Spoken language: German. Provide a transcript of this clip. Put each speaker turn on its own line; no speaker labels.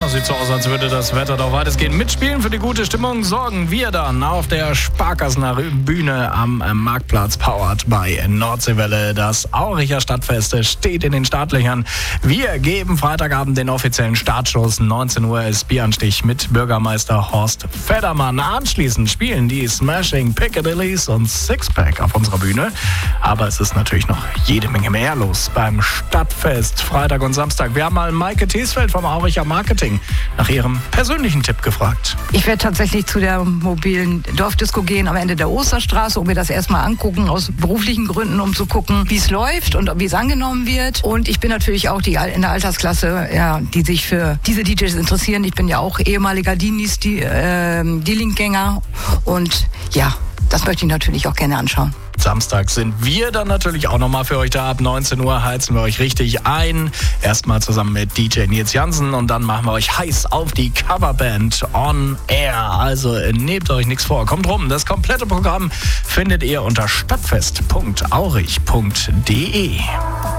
Das sieht so aus, als würde das Wetter doch weitestgehend mitspielen. Für die gute Stimmung sorgen wir dann auf der Sparkassener Bühne am Marktplatz, powered by Nordseewelle. Das Auricher Stadtfest steht in den Startlöchern. Wir geben Freitagabend den offiziellen Startschuss. 19 Uhr ist Bieranstich mit Bürgermeister Horst Feddermann. Anschließend spielen die Smashing Piccadillys und Sixpack auf unserer Bühne. Aber es ist natürlich noch jede Menge mehr los beim Stadtfest Freitag und Samstag. Wir haben mal Maike Thiesfeld vom Auricher Marketing nach ihrem persönlichen Tipp gefragt.
Ich werde tatsächlich zu der mobilen Dorfdisco gehen am Ende der Osterstraße und mir das erstmal angucken, aus beruflichen Gründen, um zu gucken, wie es läuft und wie es angenommen wird. Und ich bin natürlich auch in der Altersklasse, die sich für diese DJs interessieren. Ich bin ja auch ehemaliger Dealing-Gänger und ja, das möchte ich natürlich auch gerne anschauen.
Samstag sind wir dann natürlich auch nochmal für euch da. Ab 19 Uhr heizen wir euch richtig ein. Erstmal zusammen mit DJ Nils Jansen und dann machen wir euch heiß auf die Coverband on Air. Also nehmt euch nichts vor. Kommt rum. Das komplette Programm findet ihr unter stadtfest.aurich.de.